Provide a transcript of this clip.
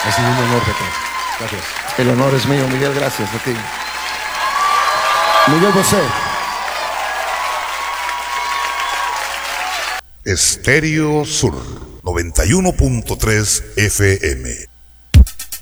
Ha sido un honor, Pepe. Gracias. El honor es mío, Miguel, gracias a ti. Miguel Bosé. Estéreo Sur 91.3 FM.